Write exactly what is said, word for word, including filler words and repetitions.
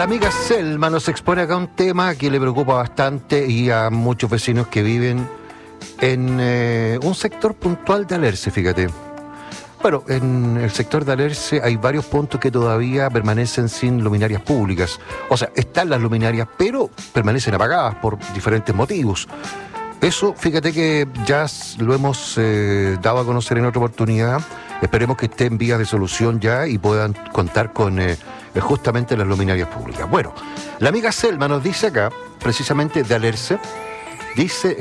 La amiga Selma nos expone acá un tema que le preocupa bastante y a muchos vecinos que viven en eh, un sector puntual de Alerce, fíjate. Bueno, en el sector de Alerce hay varios puntos que todavía permanecen sin luminarias públicas. O sea, están las luminarias, pero permanecen apagadas por diferentes motivos. Eso, fíjate que ya lo hemos eh, dado a conocer en otra oportunidad. Esperemos que esté en vías de solución ya y puedan contar con eh, justamente las luminarias públicas. Bueno, la amiga Selma nos dice acá, precisamente de Alerce, dice...